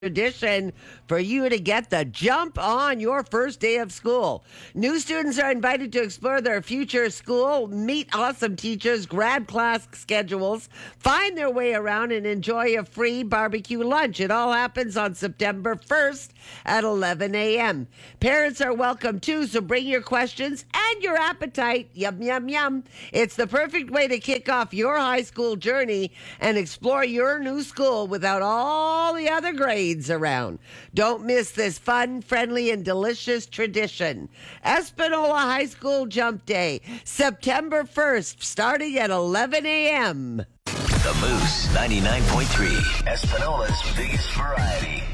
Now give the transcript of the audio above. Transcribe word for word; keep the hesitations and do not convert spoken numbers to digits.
tradition for you to get the jump on your first day of school. New students are invited to explore their future school, meet awesome teachers, grab class schedules, find their way around, and enjoy a free barbecue lunch. It all happens on September first at eleven a.m. Parents are welcome too, so bring your questions and your appetite. Yum, yum, yum. It's the perfect way to kick off your high school journey and explore your new school without all the other grades around. Don't miss this fun, friendly, and delicious tradition. Espanola High School Jump Day, September first, starting at eleven a.m. The Moose ninety-nine point three, Espanola's biggest variety.